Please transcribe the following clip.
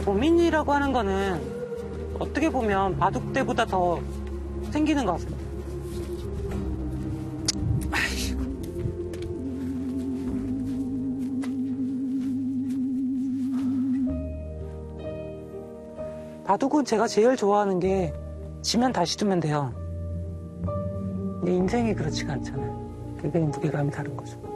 고민이라고 하는 거는 어떻게 보면 바둑 때보다 더 생기는 것 같습니다. 바둑은 제가 제일 좋아하는 게 지면 다시 두면 돼요. 근데 인생이 그렇지가 않잖아요. 그게 무게감이 다른 거죠.